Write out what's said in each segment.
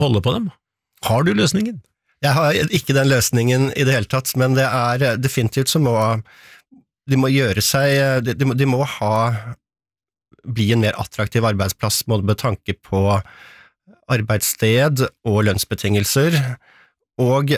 holde på dem? Har du løsningen? Jeg har ikke den løsningen i det hele tatt, men det definitivt så må de må gjøre seg, de må bli en mer attraktiv arbeidsplass, både med tanke på arbeidssted og lønnsbetingelser, og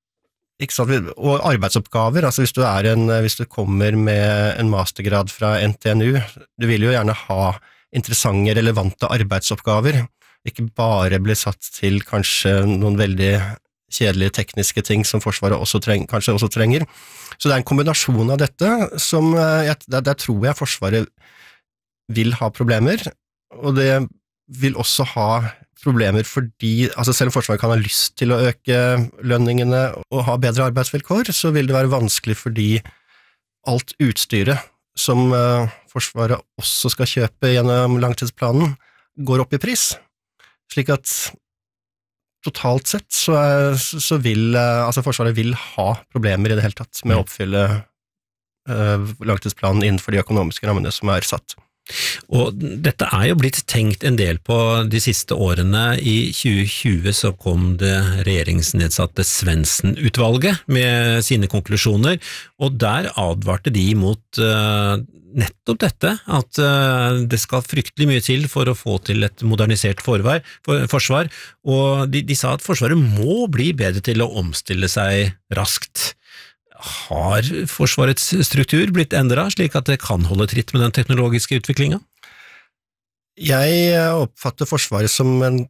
arbeidsoppgaver. Altså hvis du kommer med en mastergrad fra NTNU, du vil jo gjerne ha interessante, relevante arbeidsoppgaver, ikke bare bli satt til kanskje noen veldig kjedelige tekniske ting som Forsvaret kanskje også trenger. Så det en kombinasjon av dette som der tror jeg Forsvaret vil ha problemer, og det vil også ha problemer fordi, altså selv om Forsvaret kan ha lyst til å øke lønningene og ha bedre arbeidsvilkår, så vil det være vanskelig fordi alt utstyret som Forsvaret også skal kjøpe gjennom langtidsplanen går opp i pris, slik at totalt sett så vil Forsvaret vil ha problemer i det hele tatt med å oppfylle langtidsplanen innenfor de økonomiske rammene som satt. Og dette jo blitt tenkt en del på de siste årene. I 2020 så kom det regjeringsnedsatte Svendsen-utvalget med sine konklusjoner, og der advarte de mot nettopp dette, at det skal fryktelig mye til for å få til et modernisert forsvar, og de sa at Forsvaret må bli bedre til å omstille seg raskt. Har Forsvarets struktur blitt endret slik at det kan holde tritt med den teknologiske utviklingen? Jeg oppfatter Forsvaret som en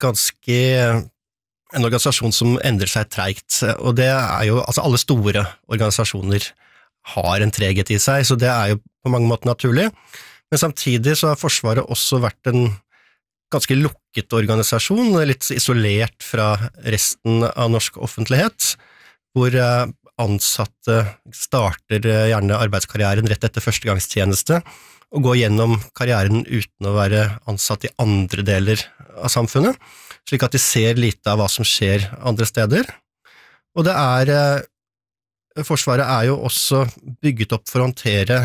organisasjon som endrer seg tregt, og det jo, altså alle store organisasjoner har en treghet i seg, så det jo på mange måter naturlig, men samtidig så har Forsvaret også vært en ganske lukket organisasjon, litt isolert fra resten av norsk offentlighet, hvor ansatte starter gjerne arbeidskarrieren rett etter førstegangstjeneste og går gjennom karrieren uten å være ansatt i andre deler av samfunnet, slik at de ser lite av hva som skjer andre steder. Og Forsvaret jo også bygget opp for å håndtere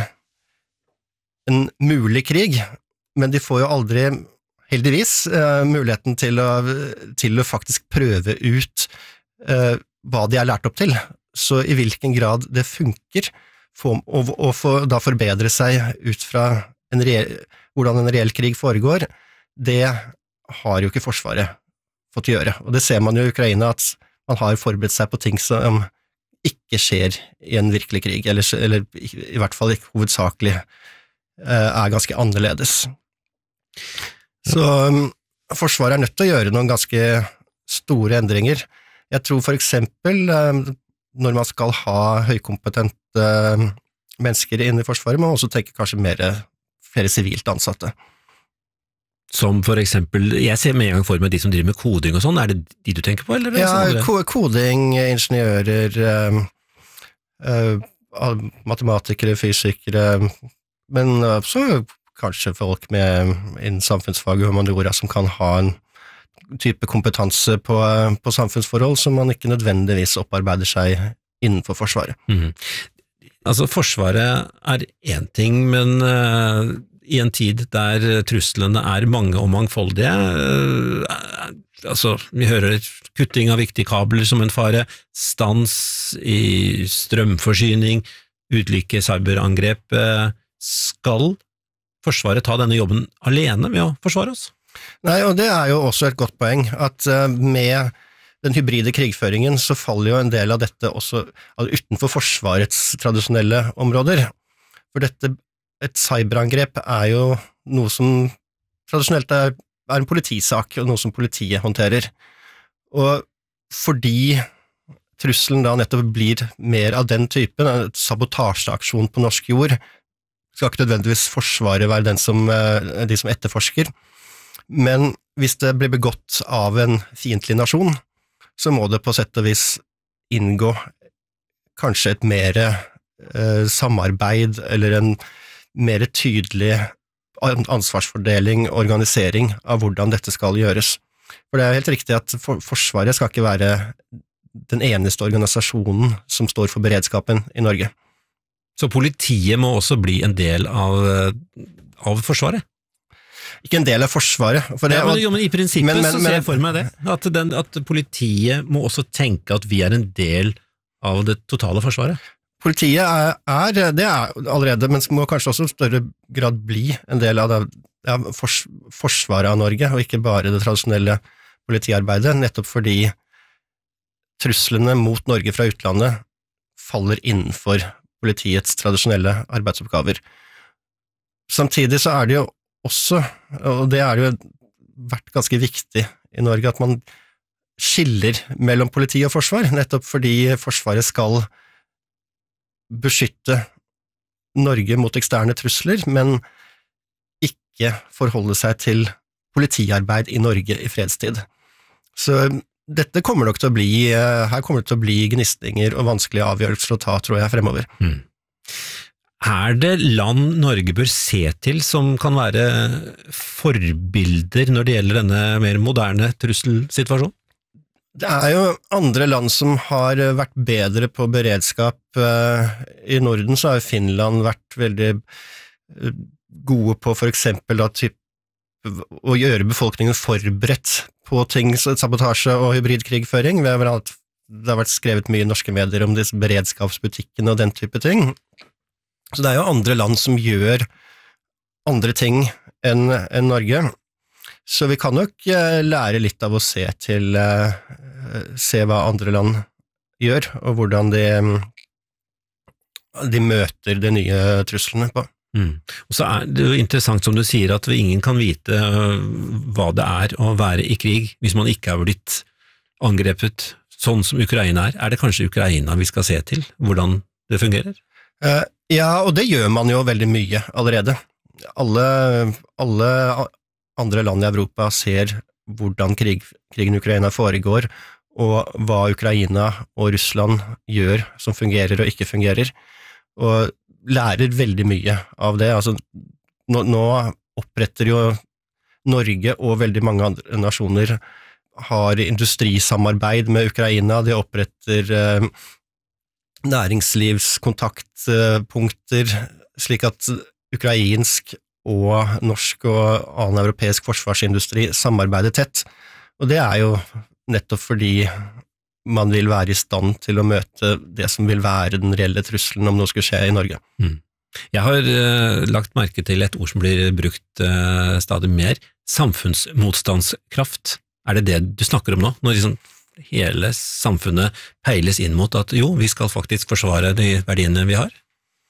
en mulig krig, men de får jo aldri, heldigvis, muligheten til å faktisk prøve ut hva de lært opp til. Så i hvilken grad det funker og da forbedre seg ut fra hvordan en reell krig foregår, det har jo ikke Forsvaret fått gjøre. Og det ser man jo i Ukraina, at man har forberedt seg på ting som ikke skjer i en virkelig krig, eller i hvert fall ikke hovedsakelig ganske annerledes. Så Forsvaret nødt til å gjøre noen ganske store endringer. Jeg tror for eksempel når man skal ha høykompetente mennesker inne i Forsvaret, man må også tenke kanskje flere sivilt ansatte. Som for eksempel, jeg ser med en gang for meg de som driver med koding og sånn, det de du tenker på, eller? Ja, koding, ingeniører, matematikere, fysikere, men også kanskje folk innen samfunnsfag og humaniora som kan ha en type kompetanse på samfunnsforhold som man ikke nødvendigvis opparbeider seg innenfor Forsvaret. Altså, Forsvaret en ting, men i en tid der truslene mange og mangfoldige, altså, vi hører kutting av viktige kabler som en fare, stans i strømforsyning, ulykke, cyberangrep. Skal Forsvaret ta denne jobben alene med å forsvare oss? Nei, og det jo også et godt poeng, at med den hybride krigføringen så faller jo en del av dette også utenfor Forsvarets tradisjonelle områder. For et cyberangrep jo noe som tradisjonelt en politisak, og noe som politiet håndterer. Og fordi trusselen da nettopp blir mer av den typen, en sabotasjeaksjon på norsk jord, skal ikke nødvendigvis Forsvaret være de som etterforsker. Men hvis det blir begått av en fiendtlig nasjon, så må det på sett og vis inngå kanskje et mer samarbeid, eller en mer tydelig ansvarsfordeling og organisering av hvordan dette skal gjøres. For det helt riktig at Forsvaret skal ikke være den eneste organisasjonen som står for beredskapen i Norge. Så politiet må også bli en del av Forsvaret? ikke en del av forsvaret. For det, men I prinsippet så ser jeg for meg det, at politiet må også tenke at vi en del av det totale forsvaret. Politiet det allerede, men må kanskje også i større grad bli en del av forsvaret av Norge, og ikke bare det tradisjonelle politiarbeidet, nettopp fordi truslene mot Norge fra utlandet faller innenfor politiets tradisjonelle arbeidsoppgaver. Samtidig så det jo også, og det det jo vært ganske viktig i Norge, at man skiller mellom politi og forsvar, nettopp fordi forsvaret skal beskytte Norge mot eksterne trusler, men ikke forholde seg til politiarbeid i Norge i fredstid. Så dette kommer nok til å bli, her kommer det til å bli gnistinger og vanskelige avgjørelser å ta, tror jeg, fremover. Det land Norge bør se til som kan være forbilder når det gjelder denne mer moderne trusselsituasjonen? Det jo andre land som har vært bedre på beredskap. I Norden så har Finland vært veldig gode på for eksempel å gjøre befolkningen forberedt på ting, sabotasje og hybridkrigføring. Det har vært skrevet mye i norske medier om disse beredskapsbutikkene og den type ting. Så det jo andre land som gjør andre ting enn Norge. Så vi kan nok lære litt av å se hva andre land gjør, og hvordan de møter de nye truslene på. Og så det jo interessant som du sier at ingen kan vite hva det å være i krig hvis man ikke har blitt angrepet sånn som Ukraina det kanskje Ukraina vi skal se til, hvordan det fungerer? Ja, og det gjør man jo veldig mye allerede. Alle andre land i Europa ser hvordan krigen i Ukraina foregår, og hva Ukraina og Russland gjør som fungerer og ikke fungerer, og lærer veldig mye av det. Altså, nå oppretter jo Norge og veldig mange andre nasjoner har industrisamarbeid med Ukraina, de oppretter næringslivskontaktpunkter, slik at ukrainsk og norsk og annen europeisk forsvarsindustri samarbeider tett. Og det jo nettopp fordi man vil være i stand til å møte det som vil være den reelle trusselen om noe skulle skje i Norge. Jeg har lagt merke til et ord som blir brukt stadig mer, samfunnsmotstandskraft. Det det du snakker om nå? Når liksom hele samfunnet peiles inn mot at jo, vi skal faktisk forsvare de verdiene vi har?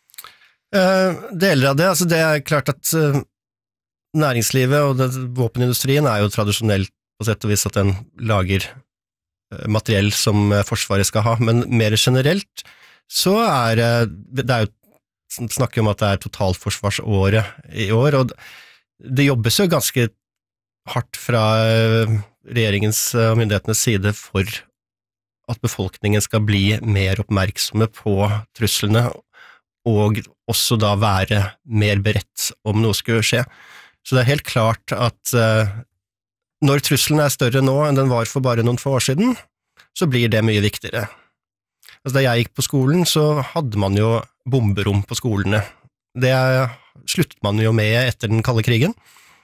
Deler av det. Altså det klart at næringslivet og våpenindustrien jo tradisjonelt på sett og vis at den lager materiell som forsvaret skal ha, men mer generelt så det jo snakker om at det totalforsvarsåret i år, og det jobbes jo ganske hardt fra regjeringens og myndighetenes side for at befolkningen skal bli mer oppmerksomme på truslene, og også da være mer beredt om noe skulle skje. Så det helt klart at når trusselen større nå enn den var for bare noen få år siden, så blir det mye viktigere. Altså, da jeg gikk på skolen, så hadde man jo bomberom på skolene. Det sluttet man jo med etter den kalde krigen.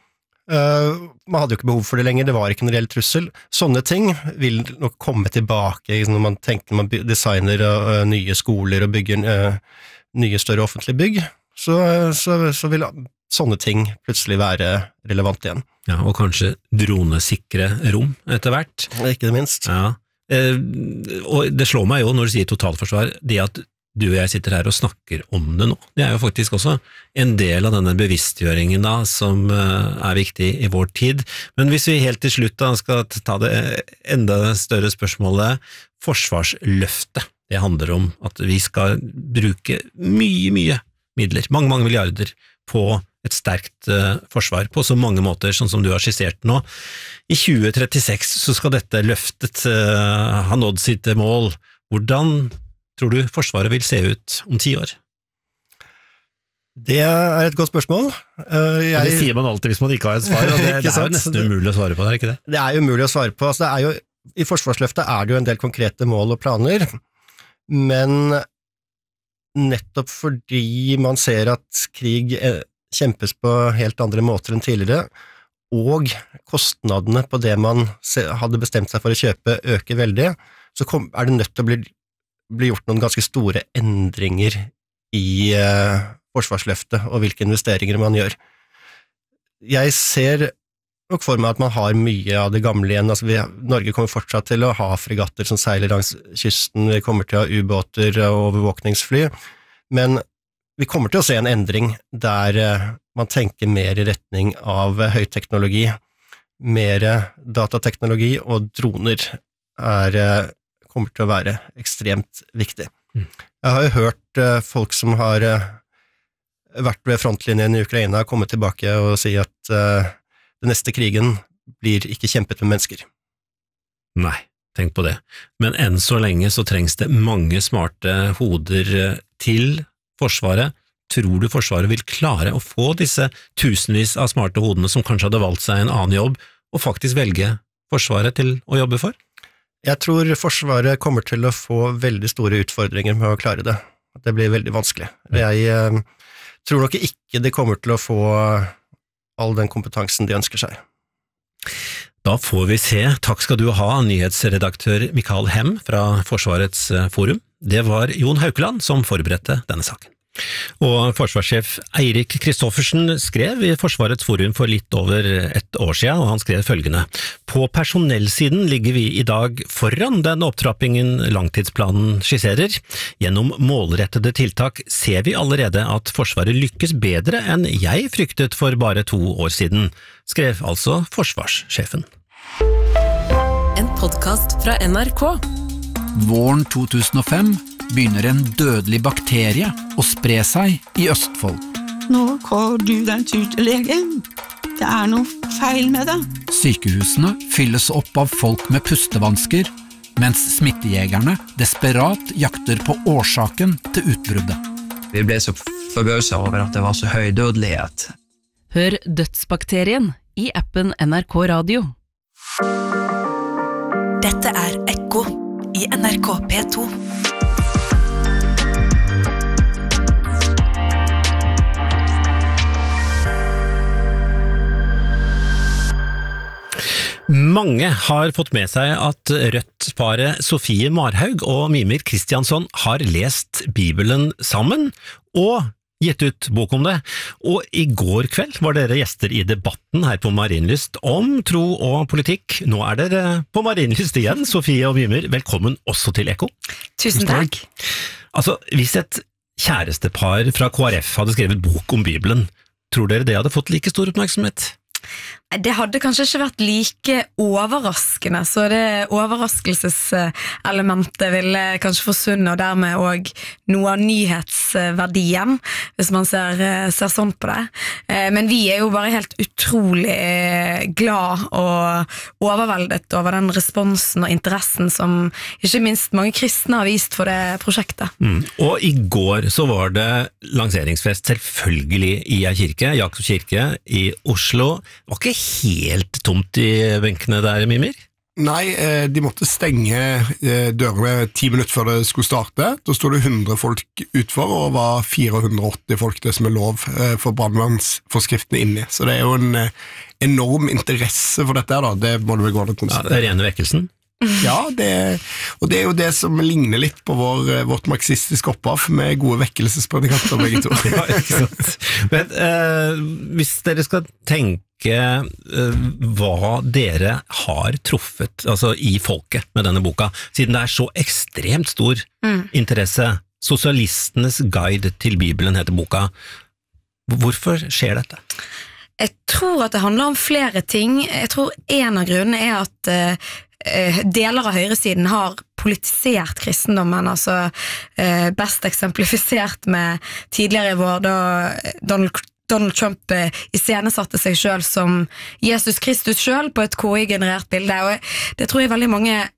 Man hadde jo ikke behov for det lenger, det var ikke en reell trussel. Sånne ting vil nok komme tilbake når man tenker man designer nye skoler og bygger nye større offentlige bygg, så vil sånne ting plutselig være relevant igjen. Ja, og kanskje dronesikre rom etter hvert. Ikke det minst. Ja. Og det slår meg jo når du sier totalforsvar, det at du og jeg sitter her og snakker om det nå, det jo faktisk også en del av denne bevisstgjøringen da, som viktig i vår tid. Men hvis vi helt til slutt da skal ta det enda større spørsmålet, forsvarsløftet, det handler om at vi skal bruke mye midler, mange milliarder på et sterkt forsvar på så mange måter, sånn som du har skissert nå. I 2036 så skal dette løftet ha nådd sitt mål. Hvordan tror du Forsvaret vil se ut om 10 år? Det et godt spørsmål. Det sier man alltid hvis man ikke har et svar, og det jo nesten umulig å svare på, ikke det? Det jo umulig å svare på. Altså, i Forsvarsløftet det jo en del konkrete mål og planer, men nettopp fordi man ser at krig kjempes på helt andre måter enn tidligere, og kostnadene på det man hadde bestemt seg for å kjøpe øker veldig, så det nødt til å bli gjort noen ganske store endringer i forsvarsløftet og hvilke investeringer man gjør. Jeg ser nok for meg at man har mye av det gamle igjen. Altså Norge kommer fortsatt til å ha fregatter som seiler langs kysten, vi kommer til å ha ubåter og overvåkningsfly, men vi kommer til å se en endring der man tenker mer i retning av høyteknologi, mer datateknologi, og droner kommer til å være ekstremt viktig. Jeg har jo hørt folk som har vært ved frontlinjen i Ukraina komme tilbake og si at den neste krigen blir ikke kjempet med mennesker. Nei, tenk på det. Men enn så lenge så trengs det mange smarte hoder til Forsvaret. Tror du Forsvaret vil klare å få disse tusenvis av smarte hodene som kanskje hadde valgt seg en annen jobb, og faktisk velge Forsvaret til å jobbe for? Jeg tror Forsvaret kommer til å få veldig store utfordringer med å klare det. Det blir veldig vanskelig. Jeg tror nok ikke de kommer til å få all den kompetansen de ønsker seg. Da får vi se. Takk skal du ha, nyhetsredaktør Mikael Hem fra Forsvarets forum. Det var Jon Haukeland som forberedte denne saken. Og forsvarssjef Eirik Kristoffersen skrev i Forsvarets forum for litt over et år siden, og han skrev følgende: På personellsiden ligger vi i dag foran den opptrappingen langtidsplanen skisserer. Gjennom målrettede tiltak ser vi allerede at Forsvaret lykkes bedre enn jeg fryktet for bare 2 år siden, skrev altså forsvarssjefen. En podcast fra NRK. Våren 2005 begynner en dødelig bakterie å spre seg i Østfold. Nå går du den tur til legen. Det noe feil med det. Sykehusene fylles opp av folk med pustevansker, mens smittejegerne desperat jakter på årsaken til utbruddet. Vi ble så forbauset over at det var så høy dødelighet. Hør Dødsbakterien i appen NRK Radio. Dette Ekko i NRK P2. Mange har fått med seg at Rødt-paret Sofie Marhaug og Mimir Kristiansson har lest Bibelen sammen og gitt ut bok om det. Og i går kveld var dere gjester i debatten her på Marienlyst om tro og politikk. Nå dere på Marienlyst igjen, Sofie og Mimir. Velkommen også til Ekko. Tusen takk. Altså, hvis et kjærestepar fra KrF hadde skrevet bok om Bibelen, tror dere det hadde fått like stor oppmerksomhet? Det hadde kanskje ikke vært like overraskende, så det overraskelseselementet ville kanskje forsvunnet, og dermed også noe av nyhetsverdien, hvis man ser sånn på det. Men vi jo bare helt utrolig glad og overveldet over den responsen og interessen som ikke minst mange kristne har vist for det prosjektet. Og i går så var det lanseringsfest selvfølgelig i en kirke, Jakobs kirke i Oslo. Det var ikke helt tomt i benkene der, Mimir? Nei, de måtte stenge dørene 10 minutter før det skulle starte. Da stod det 100 folk utfor, og var 480 folk det som lov for brannvernsforskriftene inni. Så det jo en enorm interesse for dette da, det må du vel gå an å konstatere. Ja, det rene vekkelsen. Ja, og det jo det som ligner litt på vårt marxistiske opphav, med gode vekkelsespredikanter begge to. Ja, ikke sant. Men hvis dere skal tenke hva dere har truffet altså i folket med denne boka, siden det så ekstremt stor interesse. Sosialistenes guide til Bibelen heter boka. Hvorfor skjer dette? Jeg tror at det handler om flere ting. Jeg tror en av grunnene at deler av høyresiden har politisert kristendommen, altså best eksemplifisert med tidligere i vår, da Donald Trump iscenesatte seg selv som Jesus Kristus selv på et KI-generert bilde, og det tror jeg veldig mange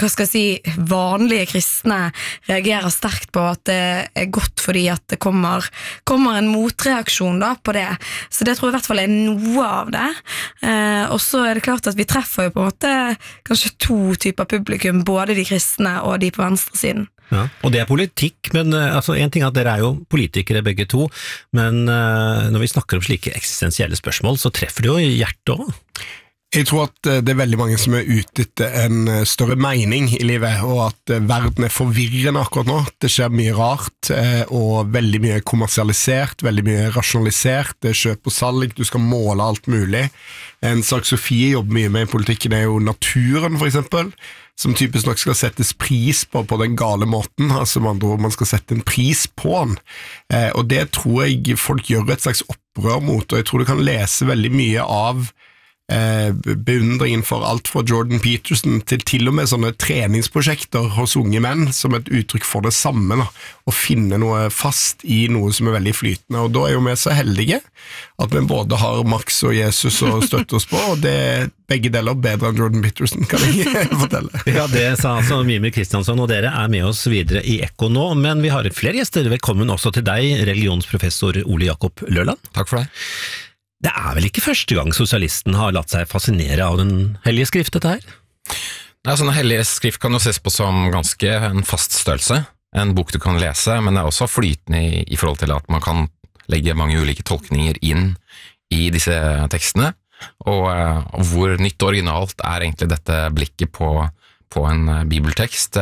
hva skal jeg si, vanlige kristne reagerer sterkt på at det godt fordi at det kommer en motreaksjon da på det. Så det tror jeg I hvert fall noe av det. Og så det klart at vi treffer jo på en måte kanskje 2 typer publikum, både de kristne og de på venstresiden. Ja, og det politikk, men altså, en ting er at dere jo politikere begge to, men når vi snakker om slike eksistensielle spørsmål, så treffer det jo hjertet også. Jeg tror at det veldig mange som ute etter en større mening I livet, og at verden forvirrende akkurat nå. Det skjer mye rart, og veldig mye kommersialisert, veldig mye rasjonalisert, det kjøp og salg, du skal måle alt mulig. En sak Sofie jobber mye med I politikken jo naturen for eksempel, som typisk nok skal settes pris på den gale måten, altså med andre ord, man skal sette en pris på den, og det tror jeg folk gjør et slags opprør mot, og jeg tror du kan lese veldig mye av beundringen for alt fra Jordan Peterson til og med sånne treningsprosjekter hos unge menn som et uttrykk for det samme da, å finne noe fast I noe som veldig flytende, og da jo vi så heldige at vi både har Max og Jesus å støtte oss på, og det begge deler bedre enn Jordan Peterson, kan jeg fortelle. Ja, det sa altså Mimir Kristiansson, og dere med oss videre I Ekko nå, men vi har flere gjester. Velkommen også til deg, religionsprofessor Ole Jakob Løland. Takk for det. Det vel ikke første gang sosialisten har latt seg fascinere av den hellige skrift, dette her? Nei, sånn hellige skrift kan jo ses på som ganske en fast størrelse, en bok du kan lese, men det også flytende I forhold til at man kan legge mange ulike tolkninger inn I disse tekstene, og hvor nytt og originalt egentlig dette blikket på en bibeltekst.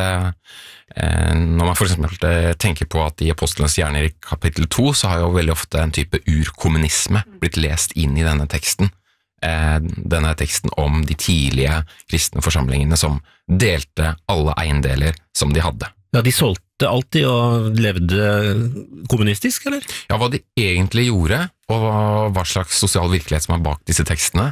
Når man for eksempel tenker på at I Apostlenes gjerninger I kapittel 2, så har jo veldig ofte en type urkommunisme blitt lest inn I denne teksten. Denne teksten om de tidlige kristne forsamlingene som delte alle eiendeler som de hadde. Ja, de solgte alltid og levde kommunistisk, eller? Ja, hva de egentlig gjorde, og hva slags sosial virkelighet som bak disse tekstene,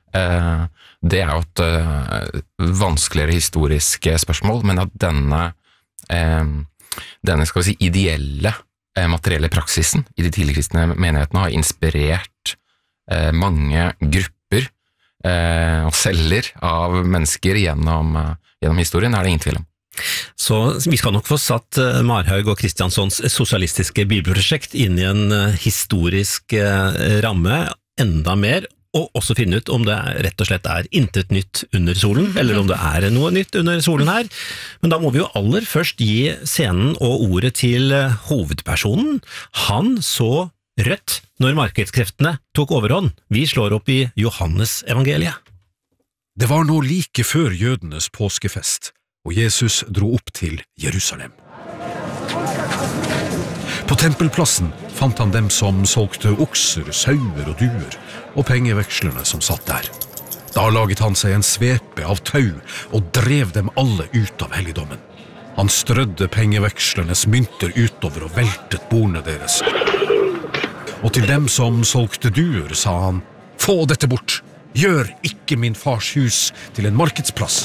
det jo et vanskeligere historisk spørsmål, men at denne skal vi si, ideelle materielle praksisen I de tidlige kristne menighetene har inspirert mange grupper og celler av mennesker gjennom historien, det ingen tvil om. Så vi skal nok få satt Marhaug og Kristianssons sosialistiske bibelprosjekt inn I en historisk ramme enda mer, og også finne ut om det rett og slett intet nytt under solen, eller om det noe nytt under solen her. Men da må vi jo aller først gi scenen og ordet til hovedpersonen. Han så rødt når markedskreftene tok overhånd. Vi slår opp I Johannes evangeliet. Det var nå like før jødenes påskefest, og Jesus dro opp til Jerusalem. På tempelplassen fant han dem som solgte okser, sauer og duer, og pengevekslerne som satt der. Da laget han seg en svepe av tau og drev dem alle ut av helligdommen. Han strødde pengevekslernes mynter utover og veltet bordene deres. Og til dem som solgte duer sa han, «Få dette bort! Gjør ikke min fars hus til en markedsplass!»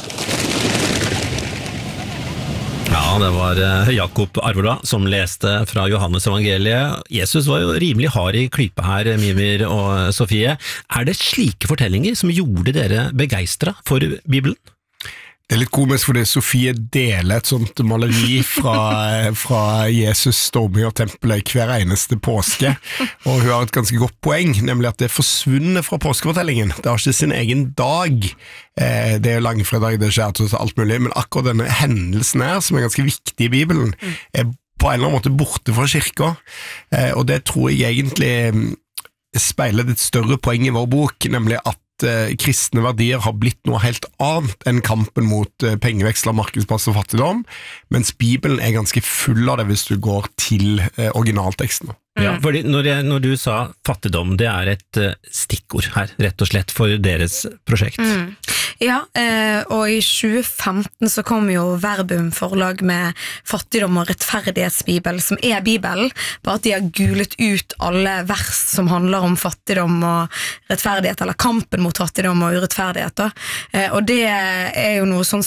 Ja, det var Jakob Arvola som leste fra Johannes evangeliet. Jesus var jo rimelig hard I klypa her, Mimir og Sofie. Det slike fortellinger som gjorde dere begeistret for Bibelen? Det litt komisk fordi Sofie deler et sånt maleri fra Jesus storming av tempelet hver eneste påske, og hun har et ganske godt poeng, nemlig at det forsvunnet fra påskefortellingen. Det har ikke sin egen dag. Det jo langfredag, det skjer til alt mulig, men akkurat denne hendelsen her, som ganske viktig I Bibelen, på en eller annen måte borte fra kirka, og det tror jeg egentlig speiler et større poeng I vår bok, nemlig at kristne verdier har blitt noe helt annet enn kampen mot pengeveksler, markedsplass og fattigdom, mens Bibelen ganske full av det hvis du går til originalteksten. Ja, fordi når du sa fattigdom, det et stikkord her, rett og slett for deres prosjekt. Ja, og I 2015 så kom jo Verbum forlag med Fattigdom og rettferdighetsbibel, som Bibelen, bare at de har gulet ut alle vers som handler om fattigdom og rettferdighet, eller kampen mot fattigdom og urettferdighet. Og det jo noe sånn som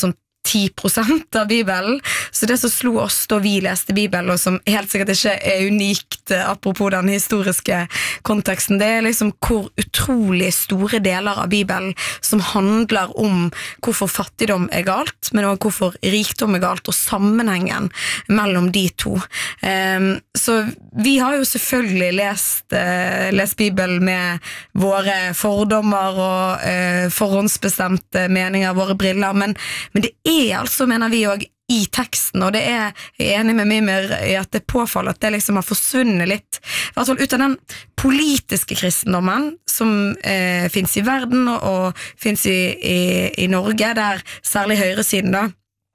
10% av Bibelen, så det som slo oss da vi leste Bibelen, og som helt sikkert ikke unikt, apropos den historiske konteksten, det liksom hvor utrolig store deler av Bibelen som handler om hvorfor fattigdom galt, men også hvorfor rikdom galt, og sammenhengen mellom de to. Så vi har jo selvfølgelig lest Bibelen med våre fordommer og forhåndsbestemte meninger, våre briller, men det altså, mener vi også, i teksten, og det jeg enig med Mimir i at det påfaller at det liksom har forsvunnet litt, i hvert fall ut av den politiske kristendommen som finnes i verden og finnes i Norge, der særlig høyresiden da,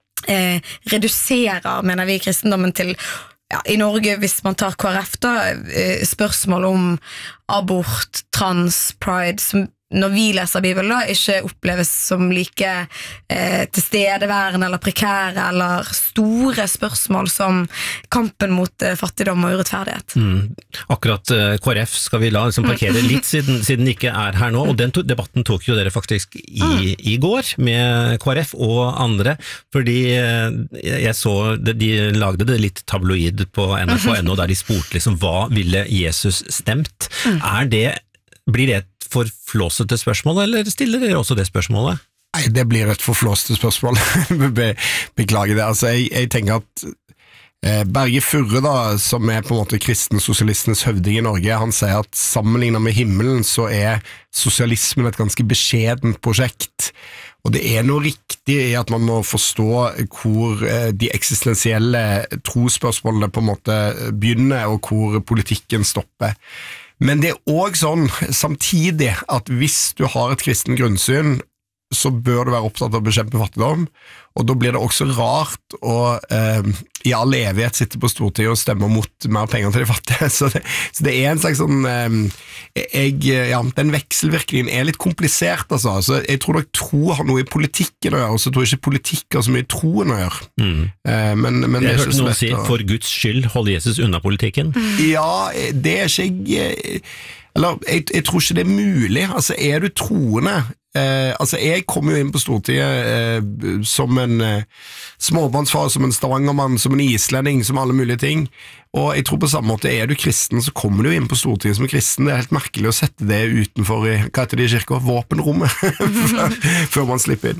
reduserer, mener vi, kristendommen til i Norge, hvis man tar KrF da, spørsmål om abort, trans, pride, som når vi leser Bibelen da, ikke oppleves som like tilstedeværende eller prekære eller store spørsmål som kampen mot fattigdom og urettferdighet. Akkurat KrF skal vi la liksom parkere litt siden ikke her nå, og den debatten tok jo dere faktisk i går med KrF og andre, fordi jeg så de lagde det litt tabloid på NRK.no der de spurte liksom, hva ville Jesus stemt? Blir det et forflåsete spørsmål, eller stiller dere også det spørsmålet? Nei, det blir et forflåsete spørsmål. Beklager det. Altså, jeg tenker at Berge Furre da, som på en måte kristensosialistenes høvding i Norge, han sier at sammenlignet med himmelen så sosialismen et ganske beskjedent prosjekt. Og det noe riktig i at man må forstå hvor de eksistensielle trosspørsmålene på en måte begynner, og hvor politikken stopper. Men det også sånn, samtidig, at hvis du har et kristen grunnsyn, så bør du være opptatt av å bekjempe fattigdom, og da blir det også rart å i all evighet sitte på Stortinget og stemme mot mer penger til de fattige. Så det en slags sånn den vekselvirkningen litt komplisert, altså. Så jeg tror nok tro har noe i politikken å gjøre, og så tror jeg ikke politikk har så mye troen å gjøre. Men jeg hørte noen si, for Guds skyld, hold Jesus unna politikken. Ja, det ikke jeg... Eller, jeg tror ikke det mulig. Altså, du troende? Altså, jeg kom jo inn på Stortinget som en småbarnsfar, som en stavangermann, som en islending, som alle mulige ting. Og jeg tror på samme måte, du kristen, så kommer du jo inn på Stortinget som kristen. Det helt merkelig å sette det utenfor hva heter det i kirka? Våpenrommet, før man slipper inn.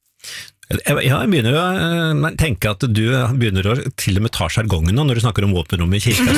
Jeg begynner å tenke at du begynner å til og med ta sjargongen når du snakker om våpenrom i kirka.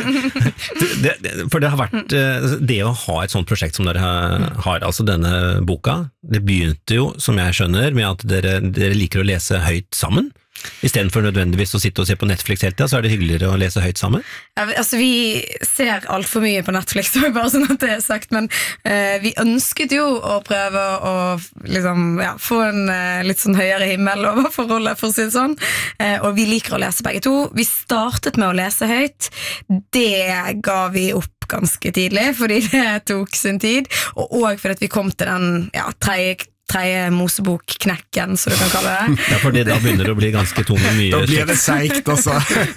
For det har vært det å ha et sånt prosjekt som dere har, altså denne boka, det begynte jo, som jeg skjønner, med at dere liker å lese høyt sammen. I stedet for nødvendigvis å sitte og se på Netflix helt til, så det hyggeligere å lese høyt sammen? Ja, altså vi ser alt for mye på Netflix, bare sånn at det sagt, men vi ønsket jo å prøve å liksom, få en litt sånn høyere himmel over forholdet, for å si det sånn, og vi liker å lese begge to. Vi startet med å lese høyt, det ga vi opp ganske tidlig, fordi det tok sin tid, og også fordi vi kom til den tredje Mosebok-knekken, så du kan kalle det. Ja, fordi da begynner det å bli ganske tung og mye. Da blir det seikt, altså.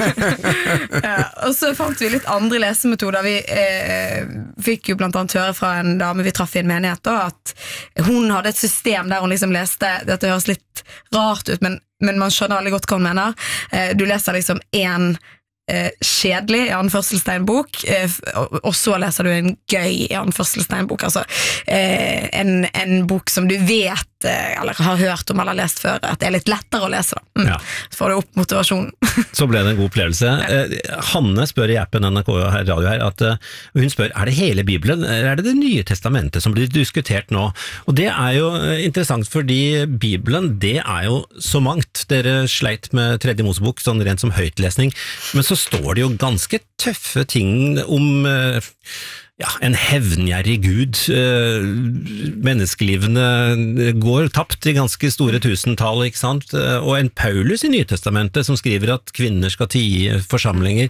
Og så fant vi litt andre lesemetoder. Vi fikk jo blant annet høre fra en dame vi traff i en menighet, da, at hun hadde et system der hun liksom leste, dette høres litt rart ut, men man skjønner veldig godt hva hun mener. Du leser liksom en kjedelig i anførselstegn-bok, og så leser du en gøy i anførselstegn-bok, altså en bok som du vet eller har hørt om eller lest før, at det litt lettere å lese da. Så får du opp motivasjonen. Så ble det en god opplevelse. Hanne spør i appen NRK Radio her, at hun spør, det hele Bibelen, eller det Nye Testamentet som blir diskutert nå? Og det jo interessant, fordi Bibelen, det jo så mangt. Dere sleit med tredje Mosebok, sånn rent som høytlesning, men så står det jo ganske tøffe ting om en hevngjerrig Gud. Menneskelivene går tapt i ganske store tusentall, ikke sant? Og en Paulus i Nytestamentet som skriver at kvinner skal tie forsamlinger.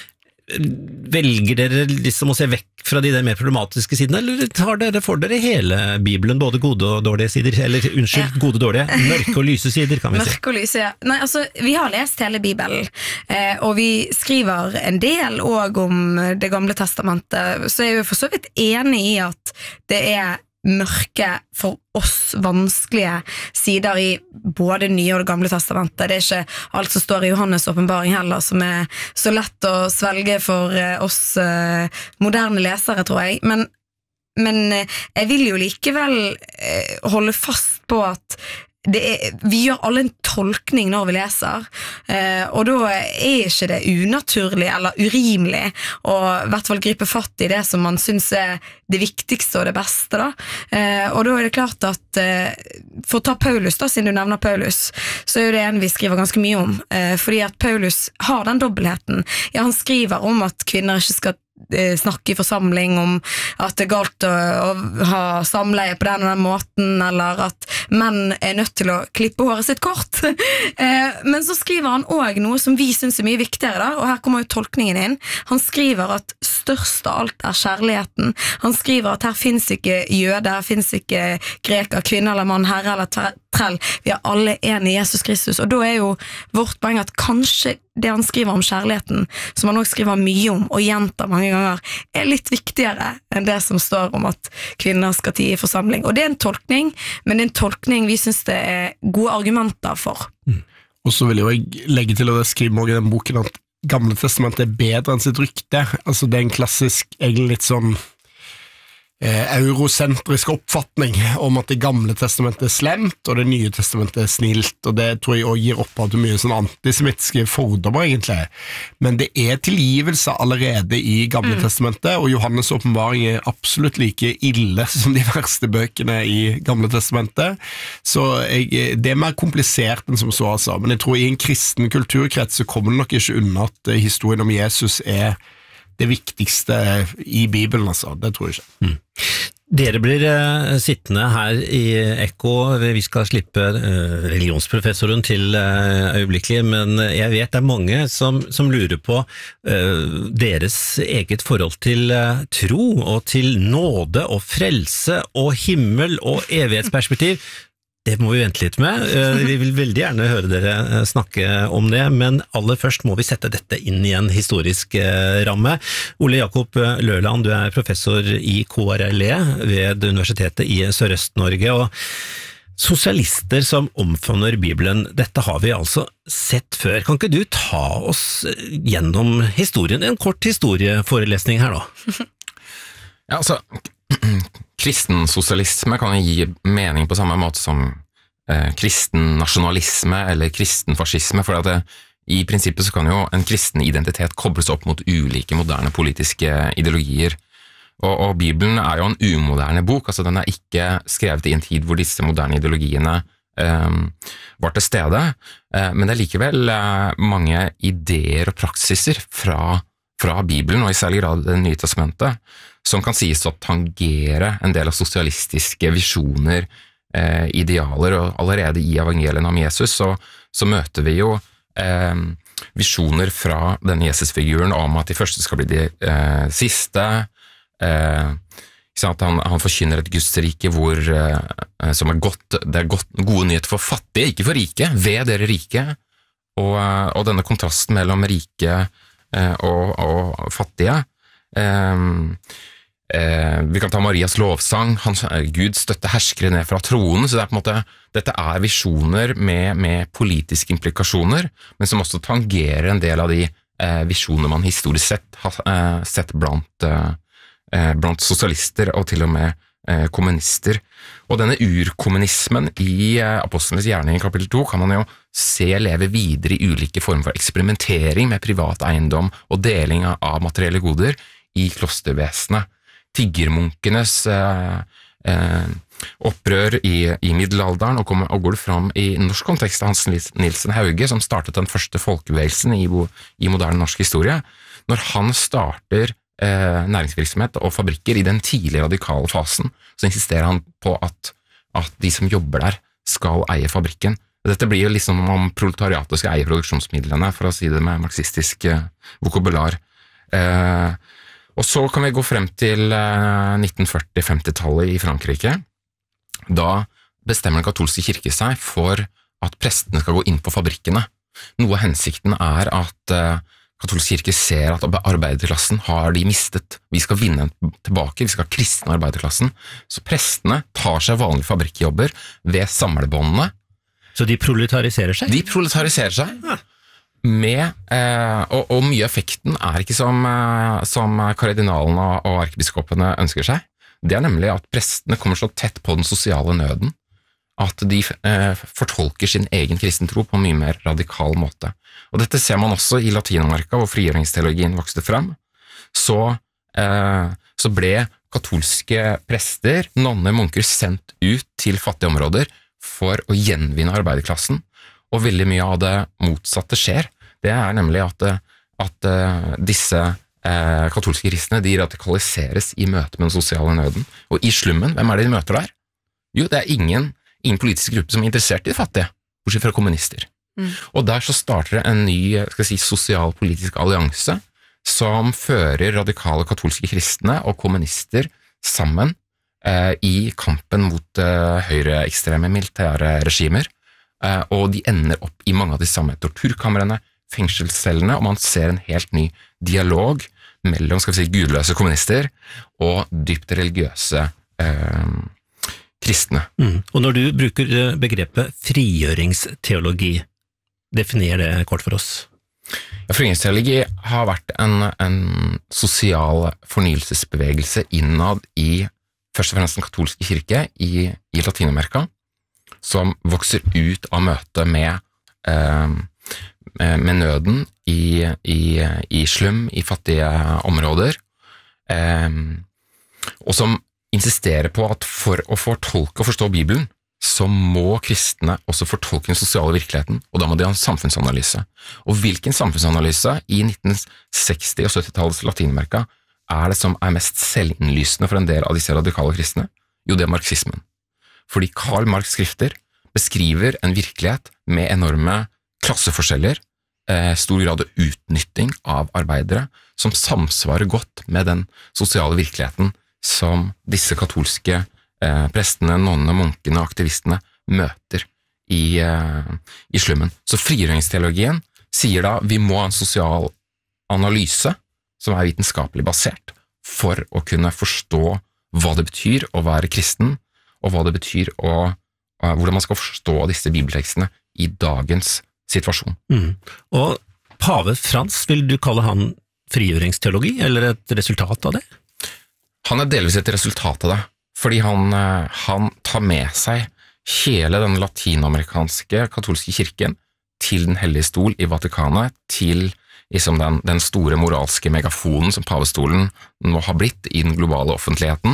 Velger dere liksom å se vekk fra de der mer problematiske sidene, eller tar dere for dere hele Bibelen, både gode og dårlige sider, eller gode og dårlige, mørke og lyse sider, kan vi si? Mørke og lyse, ja. Nei, altså, vi har lest hele Bibelen, og vi skriver en del også om det gamle testamentet, så vi for så vidt enig i at det mørke, for oss vanskelige sider i både Nye og det Gamle testamentet. Det ikke alt som står i Johannes åpenbaring heller, som så lett å svelge for oss moderne lesere, tror jeg. Men jeg vil jo likevel holde fast på at vi gjør alle en tolkning når vi leser, og da ikke det unaturlig eller urimelig å I hvert fall gripe fatt I det som man synes det viktigste og det beste da. Og da det klart at for å ta Paulus da, siden du nevner Paulus, så jo det en vi skriver ganske mye om, fordi at Paulus har den dobbeltheten. Ja, han skriver om at kvinner ikke skal snakke I forsamling om at det galt å ha samleie på den og den måten, eller at menn nødt til å klippe håret sitt kort. Men så skriver han også noe som vi synes mye viktigere da, og her kommer jo tolkningen inn. Han skriver at størst av alt kjærligheten. Han skriver at her finnes ikke jøde, her finnes ikke greker, kvinne eller mann, herre eller trell. Vi alle en I Jesus Kristus, og da jo vårt poeng at kanskje det han skriver om kjærligheten, som han også skriver mye om og gjentar mange ganger, litt viktigere enn det som står om at kvinner skal tie I forsamling. Og det en tolkning, men det en tolkning vi synes det gode argumenter for. Og så vil jeg legge til, og det skriver også I den boken, at Gamle testamentet bedre enn sitt rykte. Altså det en klassisk, egentlig litt sånn eurosentrisk oppfatning om at det gamle testamentet slemt og det nye testamentet snilt, og det tror jeg også gir opphav til mye sånn antisemittiske fordommer egentlig, men det tilgivelse allerede I gamle testamentet, og Johannes åpenbaring absolutt like ille som de verste bøkene I gamle testamentet, så det mer komplisert enn som så altså, men jeg tror I en kristen kulturkrets så kommer det nok ikke unna at historien om Jesus det viktigste I Bibelen, altså. Det tror jeg ikke. Dere blir sittende her I Ekko. Vi skal slippe religionsprofessoren til øyeblikkelig, men jeg vet det mange som lurer på deres eget forhold til tro, og til nåde, og frelse, og himmel, og evighetsperspektiv. Det må vi vente litt med. Vi vil veldig gjerne høre dere snakke om det, men aller først må vi sette dette inn I en historisk ramme. Ole Jakob Løland, du professor I KRLE ved Universitetet I Sørøst-Norge, og sosialister som omfavner Bibelen, dette har vi altså sett før. Kan ikke du ta oss gjennom historien? En kort historieforelesning her da. Ja, altså, kristen sosialisme kan gi mening på samme måte som kristen nasjonalisme eller kristen fascisme, for at I prinsippet så kan jo en kristen identitet kobles opp mot ulike moderne politiske ideologier, og Bibelen jo en umoderne bok, altså den ikke skrevet I en tid hvor disse moderne ideologiene var til stede, men det likevel mange ideer og praksiser fra Bibelen, og I særlig grad det nye testamentet, som kan sies å tangere en del av sosialistiske visjoner, idealer, og allerede I evangelien om Jesus så møter vi jo visjoner fra denne Jesus-figuren om at de første skal bli de siste, han forkynner et Guds rike som godt, det gode nyheter for fattige, ikke for rike, ved dere rike, og denne kontrasten mellom rike og fattige. Vi kan ta Marias lovsang, Gud støtter herskere ned fra tronen, så det på en måte, dette visjoner med politiske implikasjoner, men som også tangerer en del av de visjoner man historisk sett har sett blant sosialister og til og med kommunister. Og denne urkommunismen I Apostlenes gjerning I kapittel 2 kan man jo se leve videre I ulike former for eksperimentering med privat eiendom og deling av materielle goder I klostervesenet. Tiggermunkenes opprør I middelalderen, og går det fram I norsk kontekst av Hans Nilsen Hauge, som startet den første folkebevegelsen I moderne norsk historie. Når han starter næringsvirksomhet og fabrikker I den tidlige radikale fasen, så insisterer han på at de som jobber der skal eie fabrikken. Dette blir jo liksom om proletariatet skal eie produksjonsmidlene, for å si det med marxistisk vokabular. Og så kan vi gå frem til 1940-50-tallet I Frankrike. Da bestemmer den katolske kirke seg for at prestene skal gå inn på fabrikkene. Noe av hensikten at katolsk kirke ser at arbeiderklassen har de mistet. Vi skal vinne tilbake, vi skal ha kristne arbeiderklassen. Så prestene tar seg vanlige fabrikkjobber ved samlebåndene. Så de proletariserer seg? De proletariserer seg. Og mye effekten er ikke som kardinalene og erkebiskopene ønsker seg. Det er nemlig at prestene kommer så tett på den sosiale nøden at de fortolker sin egen kristentro på en mye mer radikal måte. Og dette ser man også i Latinamerika, hvor frigjøringsteologien vokste frem. Så ble katolske prester, nonner, munker sendt ut til fattige områder for å gjenvinne arbeiderklassen, og veldig mye av det motsatte skjer. Det er nemlig at disse katolske kristne, de radikaliseres i møte med den sosiale nøden. Og i slummen, hvem er det de møter der? Jo, det er ingen politisk gruppe som er interessert i de fattige, bortsett fra kommunister. Og der så starter det en ny, sosialpolitisk allianse som fører radikale katolske kristne og kommunister sammen i kampen mot høyreekstreme militære regimer, og de ender opp i mange av de samme torturkamrene, fengselscellene, og man ser en helt ny dialog mellom gudløse kommunister og dypt religiøse kristne. Og når du bruker begrepet frigjøringsteologi, definer det kort for oss. Ja, frigjøringsteologi har vært en sosial fornyelsesbevegelse innad i først og fremst den katolske kirke i Latinamerika, som vokser ut av møtet med nøden i slum, i fattige områder, og som insisterer på at for å fortolke og forstå Bibelen, så må kristne også fortolke den sosiale virkeligheten, og da må de ha en samfunnsanalyse. Og hvilken samfunnsanalyse i 1960- og 70-tallets Latinamerika er det som er mest selvinnlysende for en del av disse radikale kristne? Jo, det er marxismen. Fordi Karl Marx' skrifter beskriver en virkelighet med enorme klasseforskjeller, stor grad av utnytting av arbeidere, som samsvarer godt med den sosiale virkeligheten som disse katolske prestene, nonnene, munkene, aktivistene møter i slummen. Så frigjøringsteologien sier da vi må ha en sosial analyse som er vitenskapelig basert for å kunne forstå hva det betyr å være kristen, og hva det betyr hvordan man skal forstå disse bibeltekstene i dagens situasjon. Og pave Frans, vil du kalle han frigjøringsteologi, eller et resultat av det? Han er delvis et resultat av det, fordi han tar med seg hele den latinamerikanske katolske kirken til den hellige stol i Vatikanet, til liksom den store moralske megafonen som pavestolen nå har blitt i den globale offentligheten,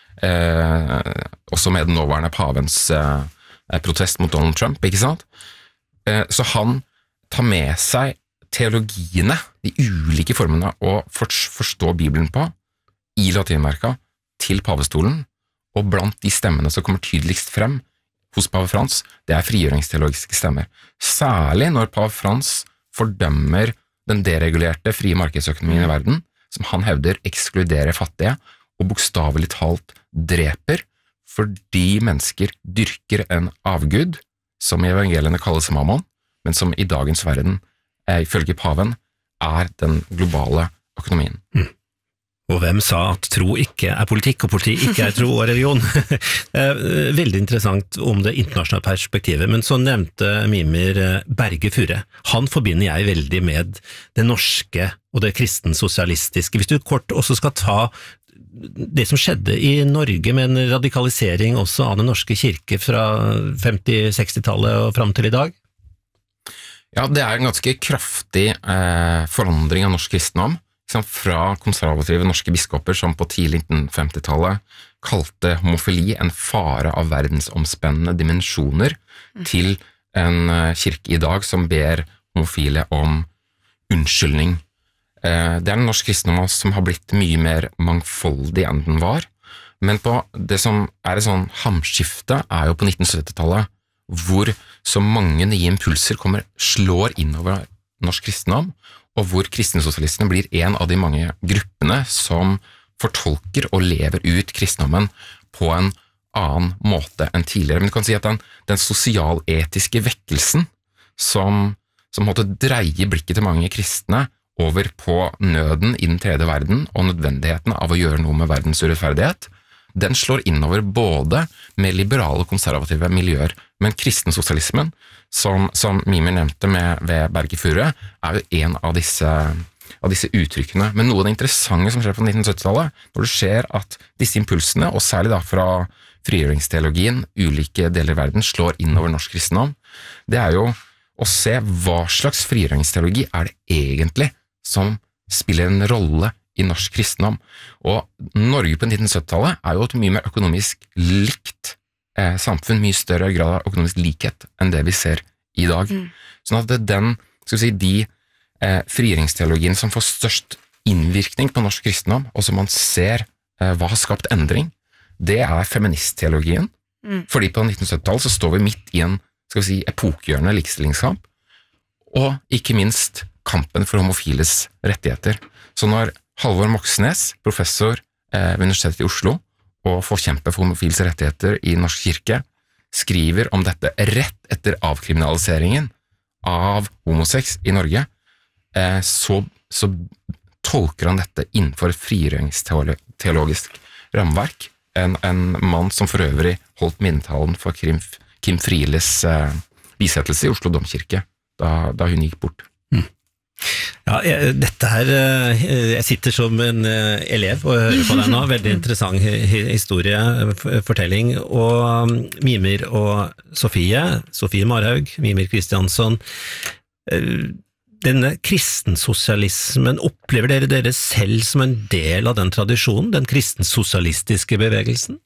også med den nåværende pavens protest mot Donald Trump, ikke sant? Så han tar med seg teologiene, de ulike formene å forstå Bibelen på, i Latinamerika til pavestolen, og blant de stemmene som kommer tydeligst frem hos pave Frans, det er frigjøringsteologiske stemmer. Særlig når pave Frans fordømmer den deregulerte frie markedsøkonomien i verden, som han hevder ekskluderer fattige, og bokstavelig talt dreper, fordi mennesker dyrker en avgud, som i evangeliene kalles mammon, men som i dagens verden, ifølge paven, er den globale økonomien. Og hvem sa at tro ikke er politikk, og politikk ikke er tro og religion? Veldig interessant om det internasjonale perspektivet, men så nevnte Mimir Berge Furre. Han forbinder jeg veldig med det norske og det kristensosialistiske. Hvis du kort også skal ta det som skjedde i Norge med en radikalisering også av den norske kirke fra 50-60-tallet og frem til i dag? Ja, det er en ganske kraftig forandring av norsk kristendom, fra konservative norske biskoper som på tidlig 1950-tallet kalte homofili en fare av verdensomspennende dimensjoner, til en kirke i dag som ber homofile om unnskyldning. Det er en norsk kristendom som har blitt mye mer mangfoldig enn den var, men på det som er et sånn hamskifte er jo på 1970-tallet, hvor så mange nye impulser slår innover norsk kristendom, og hvor kristensosialistene blir en av de mange gruppene som fortolker og lever ut kristendommen på en annen måte enn tidligere. Men du kan si at den sosialetiske vekkelsen som måtte dreie blikket til mange kristne over på nøden i den tredje verden og nødvendigheten av å gjøre noe med verdens urettferdighet, den slår innover både med liberale og konservative miljøer, men kristensosialismen, som Mimir nevnte ved Berge Furre, jo en av disse uttrykkene. Men noe av det interessante som skjer på 1970-tallet, når det skjer at disse impulsene, og særlig da fra frigjøringsteologien, ulike deler av verden, slår innover norsk kristendom, det jo å se hva slags frigjøringsteologi det egentlig som spiller en rolle i norsk kristendom. Og Norge på 1970-tallet jo et mye mer økonomisk likt samfunn, mye større grad av økonomisk likhet enn det vi ser i dag. Sånn at de frigjøringsteologien som får størst innvirkning på norsk kristendom, og som man ser hva har skapt endring, det feministteologien. Fordi på 1970-tallet så står vi midt i en epokegjørende likestillingskamp, og ikke minst kampen for homofiles rettigheter. Så når Halvor Moxnes, professor ved Universitetet i Oslo og forkjemper for homofiles rettigheter i Norsk kirke, skriver om dette rett etter avkriminaliseringen av homosex i Norge, så tolker han dette innenfor et frigjøringsteologisk rammeverk, en mann som for øvrig holdt minnetalen for Kim Frieles bisettelse i Oslo domkirke da hun gikk bort. Ja, dette jeg sitter som en elev og hører på deg nå, veldig interessant historiefortelling, og Mimir og Sofie Marhaug, Mimir Kristiansson, denne kristensosialismen, opplever dere selv som en del av den tradisjonen, den kristensosialistiske bevegelsen?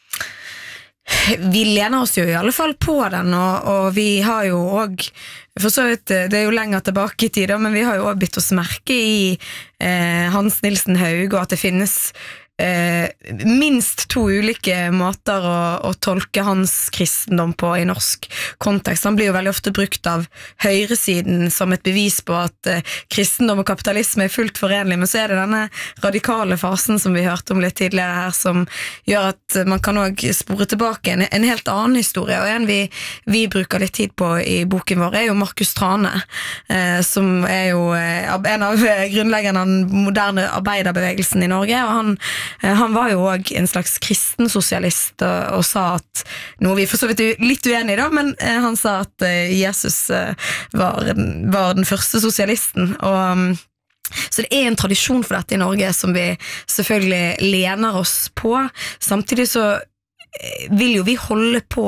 Vi lener oss jo i alle fall på den, og vi har jo også, for så vidt, det jo lenger tilbake i tid, men vi har jo også bitt oss merke i Hans Nilsen Hauge, og at det finnes minst 2 ulike måter å tolke hans kristendom på i norsk kontekst. Han blir jo veldig ofte brukt av høyresiden som et bevis på at kristendom og kapitalisme fullt forenlig, men så det denne radikale fasen som vi hørte om litt tidligere her, som gjør at man kan også spore tilbake en helt annen historie, og en vi bruker litt tid på i boken vår jo Markus Trane, som jo en av grunnleggerne av den moderne arbeiderbevegelsen i Norge, og han var jo også en slags kristensosialist og sa at, noe vi for så vidt litt uenige da, men han sa at Jesus var den første sosialisten, og så det en tradisjon for dette i Norge som vi selvfølgelig lener oss på. Samtidig så vil jo vi holde på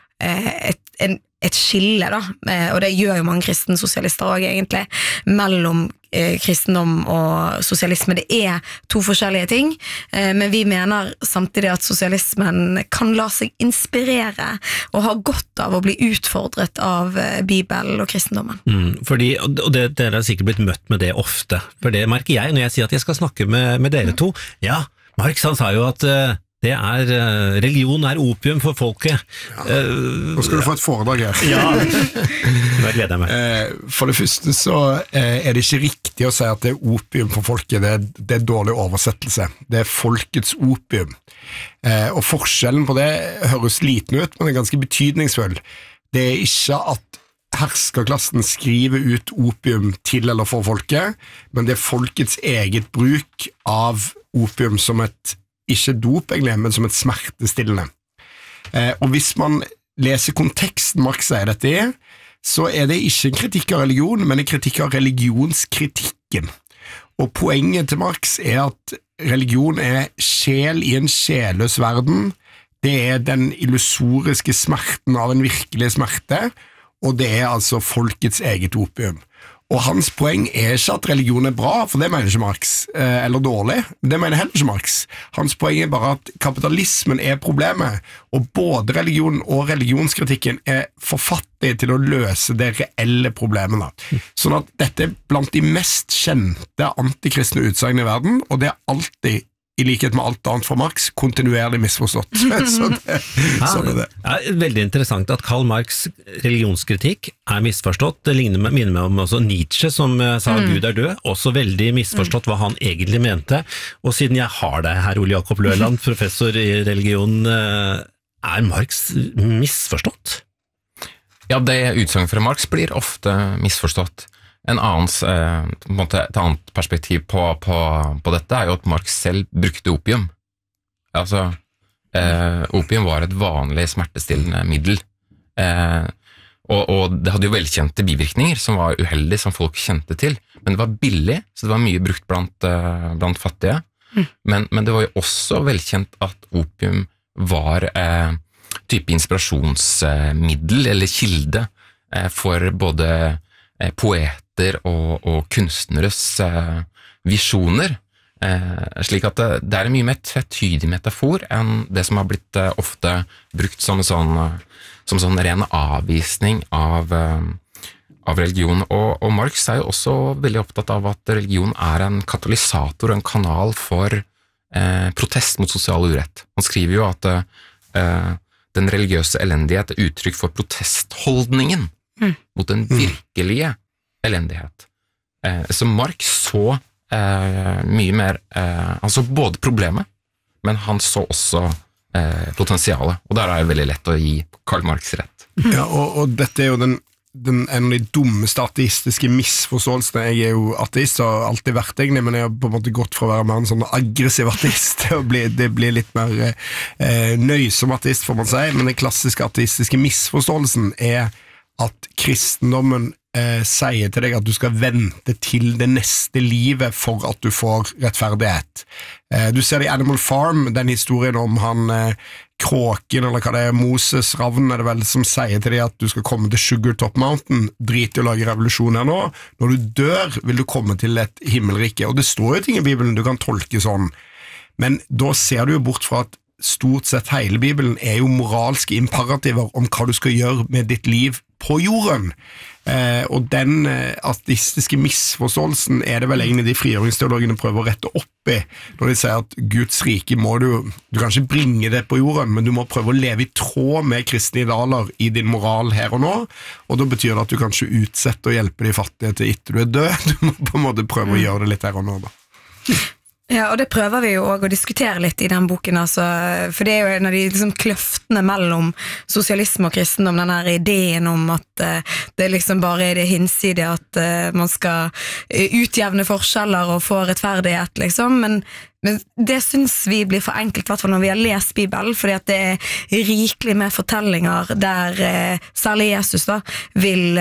et skille da, og det gjør jo mange kristensosialister også egentlig, mellom kristendom og sosialisme. Det 2 forskjellige ting, men vi mener samtidig at sosialismen kan la seg inspirere og ha godt av å bli utfordret av Bibelen og kristendommen. Fordi, og dere har sikkert blitt møtt med det ofte, for det merker jeg når jeg sier at jeg skal snakke med dere to. Ja, Marx han sa jo at det religion opium for folket. Nå skal du få et foredrag her. Ja, da gleder jeg meg. For det første så det ikke riktig å si at det opium for folket, det dårlig oversettelse. Det folkets opium. Og forskjellen på det høres liten ut, men ganske betydningsfull. Det ikke at herskerklassen skriver ut opium til eller for folket, men det folkets eget bruk av opium som ikke dop egentlig, men som et smertestillende. Og hvis man leser konteksten Marx sier dette så det ikke en kritikk av religion, men en kritikk av religionskritikken. Og poenget til Marx at religion sjel i en sjelløs verden, det den illusoriske smerten av en virkelig smerte, og det altså folkets eget opium. Og hans poeng ikke at religion bra, for det mener ikke Marx, eller dårlig, det mener heller ikke Marx. Hans poeng bare at kapitalismen problemet, og både religion og religionskritikken for fattig til å løse det reelle problemet. Sånn at dette blant de mest kjente antikristne utsagn i verden, og det alltid i likhet med alt annet fra Marx, kontinuerlig misforstått. Sånn det. Veldig interessant at Karl Marx' religionskritikk misforstått. Det minner meg om også Nietzsche som sa Gud død, også veldig misforstått hva han egentlig mente. Og siden jeg har deg her, Ole Jakob Løland, professor i religion, Marx misforstått? Ja, det utsagnet fra Marx blir ofte misforstått. en på en måte et annet perspektiv på dette jo at Marx selv brukte opium. Altså, opium var et vanlig smertestillende middel, og det hadde jo velkjente bivirkninger som var uheldige, som folk kjente til, men det var billig, så det var mye brukt blant fattige, men det var jo også velkjent at opium var type inspirasjonsmiddel eller kilde for både poeter og kunstneres visjoner, slik at det en mye mer tvetydig metafor enn det som har blitt ofte brukt som sånn ren avvisning av religion. Og Marx jo også veldig opptatt av at religion en katalysator og en kanal for protest mot sosial urett. Han skriver jo at den religiøse elendighet uttrykk for protestholdningen mot den virkelige elendighet. Så Marx så mye mer, han så både problemet, men han så også potensialet, og der det veldig lett å gi Karl Marx rett. Ja, og dette jo en av de dummeste ateistiske misforståelsene. Jeg jo ateist og har alltid vært egentlig, men jeg har på en måte gått fra å være mer en sånn aggressiv ateist og det blir litt mer nøysom ateist, får man si, men den klassiske ateistiske misforståelsen at kristendommen sier til deg at du skal vente til det neste livet for at du får rettferdighet. Du ser det i Animal Farm, den historien om han kråken, eller hva det Moses Ravn det vel, som sier til deg at du skal komme til Sugar Top Mountain, drit i å lage revolusjon her nå, når du dør vil du komme til et himmelrike, og det står jo ting i Bibelen du kan tolke sånn, men da ser du jo bort fra at stort sett hele Bibelen jo moralske imperativer om hva du skal gjøre med ditt liv på jorden. Og den ateistiske misforståelsen det vel egentlig de frigjøringsteologene prøver å rette opp i, når de sier at Guds rike må du kan ikke bringe det på jorden, men du må prøve å leve i tråd med kristne idealer i din moral her og nå, og da betyr det at du kan ikke utsette og hjelpe de fattige til etter du død, du må på en måte prøve å gjøre det litt her og nå da. Ja, og det prøver vi jo også å diskutere litt i den boken, altså, for det jo en av de liksom, kløftene mellom sosialisme og kristendom, den her ideen om at det liksom bare det hinsidige at man skal utjevne forskjeller og få rettferdighet, liksom, men det synes vi blir for enkelt, i hvert fall når vi har lest Bibelen, fordi at det rikelig med fortellinger der særlig Jesus da, vil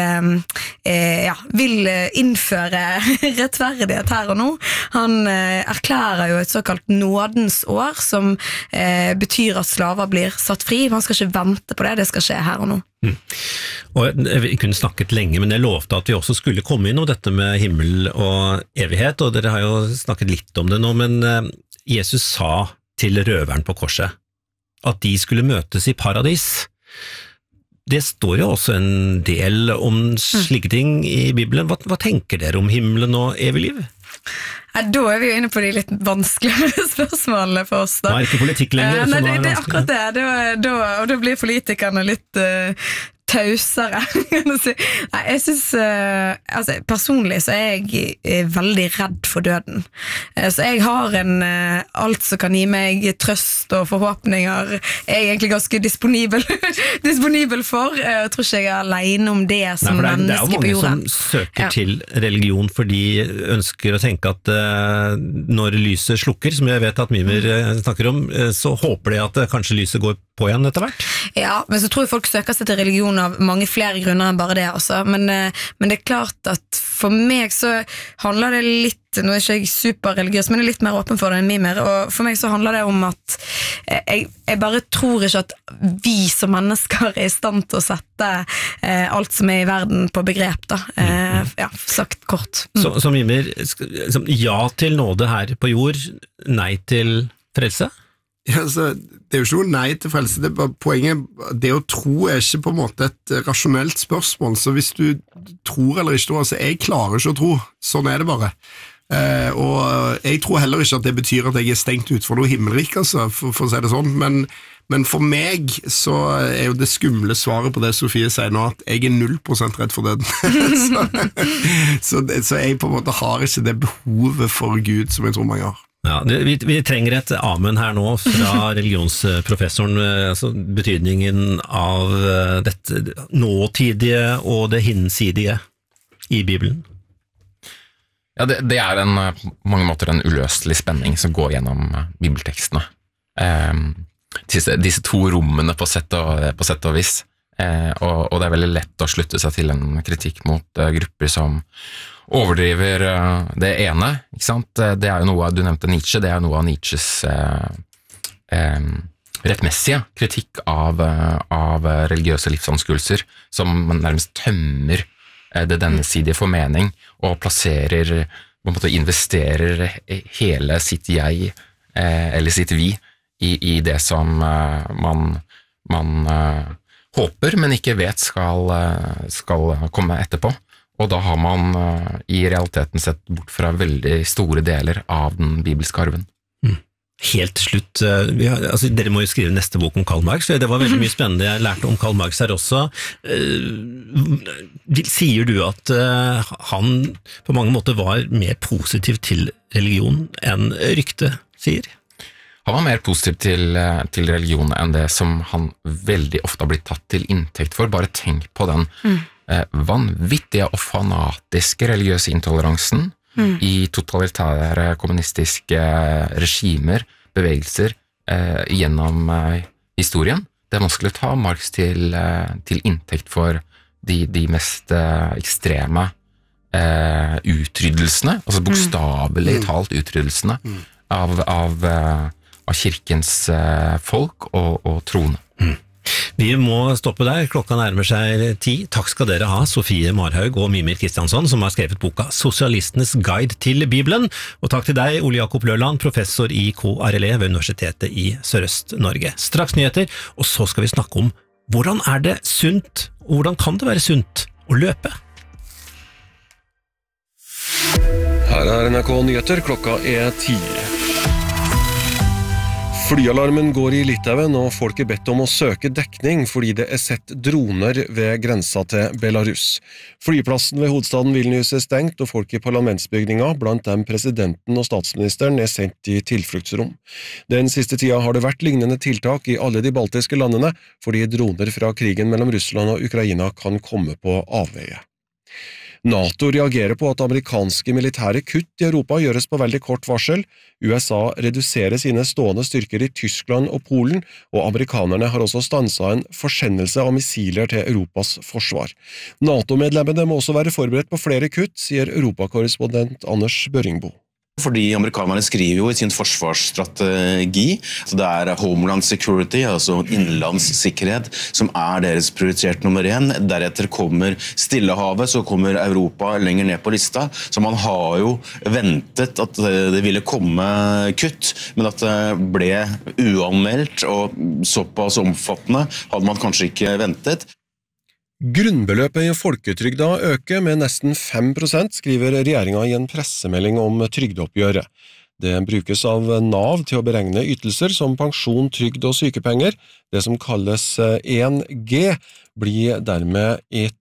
innføre rettferdighet her og nå. Han erklærer jo et såkalt nådens år, som betyr at slaver blir satt fri. Man skal ikke vente på det skal skje her og nå. Og vi kunne snakket lenge, men jeg lovte at vi også skulle komme inn om dette med himmel og evighet, og dere har jo snakket litt om det nå, men Jesus sa til røveren på korset at de skulle møtes i paradis. Det står jo også en del om slike ting i Bibelen. Hva tenker dere om himmelen og evig liv? Da vi jo inne på de litt vanskeligere spørsmålene for oss da. Nei, ikke politikk lenger. Nei, det akkurat det. Og da blir politikerne litt tausere, kan du si. Nei, jeg synes, altså, personlig så jeg veldig redd for døden. Så jeg har alt som kan gi meg trøst og forhåpninger, jeg egentlig ganske disponibel for. Jeg tror ikke jeg alene om det som menneske på jorden. Det jo mange som søker til religion fordi ønsker å tenke at når lyset slukker, som jeg vet at Mimer snakker om, så håper de at kanskje lyset går på igjen etter hvert. Ja, men så tror jeg folk søker seg til religion av mange flere grunner enn bare det også, men det klart at for meg så handler det litt, nå ikke jeg superreligiøs, men jeg litt mer åpen for det enn Mimer, og for meg så handler det om at jeg bare tror ikke at vi som mennesker i stand til å sette alt som i verden på begrep da, sagt kort. Så Mimer, ja til nåde her på jord, nei til frelse? Ja, altså, det jo ikke noe nei til frelse, poenget, det å tro ikke på en måte et rasjonelt spørsmål, så hvis du tror eller ikke tror, altså jeg klarer ikke å tro, sånn det bare. Og jeg tror heller ikke at det betyr at jeg stengt ut for noe himmelrik, altså, for å si det sånn, men for meg så jo det skumle svaret på det Sofie sier nå, at jeg 0% redd for døden. så jeg på en måte har ikke det behovet for Gud som jeg tror mange har. Ja, vi trenger et amen her nå fra religionsprofessoren, altså betydningen av dette nåtidige og det hinsidige i Bibelen. Ja, det er på mange måter en uløselig spenning som går gjennom bibeltekstene. Disse to rommene på sett og vis. Og det er veldig lett å slutte seg til en kritikk mot grupper som overdriver det ene, ikke sant? Det er jo noe, du nevnte Nietzsche, det er noe av Nietzsches rettmessige kritikk av religiøse livsanskuelser, som nærmest tømmer det dennesidige for mening, og plasserer, på en måte investerer hele sitt jeg, eller sitt vi, i det som man håper, men ikke vet skal komme etterpå. Og da har man i realiteten sett bort fra veldig store deler av den bibelske arven. Helt til slutt, dere må jo skrive neste bok om Karl Marx, det var veldig mye spennende jeg lærte om Karl Marx her også. Sier du at han på mange måter var mer positiv til religion enn ryktet sier? Han var mer positiv til religion enn det som han veldig ofte har blitt tatt til inntekt for. Bare tenk på den vanvittige og fanatiske religiøse intoleransen i totalitære kommunistiske regimer, bevegelser gjennom historien. Det er vanskelig å ta Marx til inntekt for de mest ekstreme utryddelsene, altså bokstavelig talt utryddelsene av kirkens folk og troende. Vi må stoppe der, klokka nærmer seg 10. Takk skal dere ha, Sofie Marhaug og Mimir Kristiansson, som har skrevet boka Sosialistenes guide til Bibelen, og takk til deg, Ole Jakob Løland, professor i KRLE ved Universitetet i Sørøst-Norge. Straks nyheter, og så skal vi snakke om hvordan er det sunt, og hvordan kan det være sunt å løpe? Her er NRK Nyheter, klokka er 10. Flyalarmen går i Litauen, og folk er bedt om å søke dekning fordi det er sett droner ved grensa til Belarus. Flyplassen ved hovedstaden Vilnius er stengt, og folk i parlamentsbygninga, blant dem presidenten og statsministeren, er sendt i tilfluktsrom. Den siste tida har det vært lignende tiltak i alle de baltiske landene, fordi droner fra krigen mellom Russland og Ukraina kan komme på avveie. NATO reagerer på at amerikanske militære kutt i Europa gjøres på veldig kort varsel. USA reduserer sine stående styrker i Tyskland og Polen, og amerikanerne har også stanset en forsendelse av missiler til Europas forsvar. NATO-medlemmene må også være forberedt på flere kutt, sier europakorrespondent Anders Børringbo. Fordi amerikanerne skriver jo i sin forsvarsstrategi, så det er Homeland Security, altså innenlandssikkerhet, som er deres prioritert nummer 1. Deretter kommer Stillehavet, så kommer Europa lenger ned på lista. Så man har jo ventet at det ville komme kutt, men at det ble uanmeldt og såpass omfattende hadde man kanskje ikke ventet. Grunnbeløpet i folketrygda øker med nesten 5%, skriver regjeringen i en pressemelding om trygdeoppgjøret. Det brukes av NAV til å beregne ytelser som pensjon, trygd og sykepenger. Det som kalles 1G blir dermed